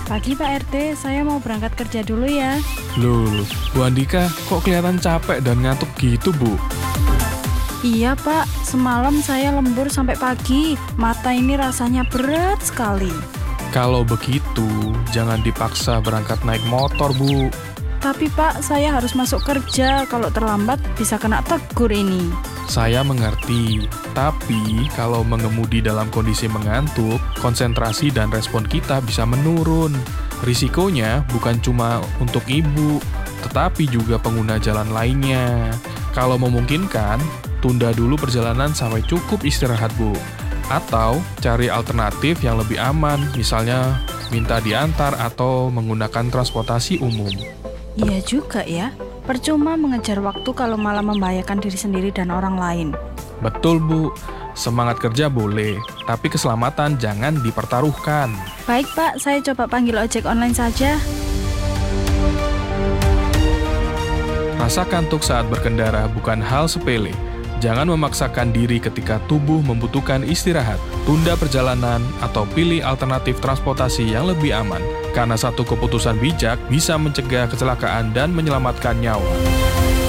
Pagi Pak RT, saya mau berangkat kerja dulu ya. Loh, Bu Andika kok kelihatan capek dan ngantuk gitu, Bu? Iya Pak, semalam saya lembur sampai pagi. Mata ini rasanya berat sekali. Kalau begitu, jangan dipaksa berangkat naik motor, Bu. Tapi Pak, saya harus masuk kerja. Kalau terlambat bisa kena tegur ini. Saya mengerti, tapi kalau mengemudi dalam kondisi mengantuk, konsentrasi dan respon kita bisa menurun. Risikonya bukan cuma untuk ibu, tetapi juga pengguna jalan lainnya. Kalau memungkinkan, tunda dulu perjalanan sampai cukup istirahat, Bu. Atau cari alternatif yang lebih aman, misalnya minta diantar atau menggunakan transportasi umum. Iya juga ya. Percuma mengejar waktu kalau malah membahayakan diri sendiri dan orang lain. Betul, Bu. Semangat kerja boleh, tapi keselamatan jangan dipertaruhkan. Baik Pak, saya coba panggil ojek online saja. Rasa kantuk saat berkendara bukan hal sepele. Jangan memaksakan diri ketika tubuh membutuhkan istirahat. Tunda perjalanan atau pilih alternatif transportasi yang lebih aman. Karena satu keputusan bijak bisa mencegah kecelakaan dan menyelamatkan nyawa.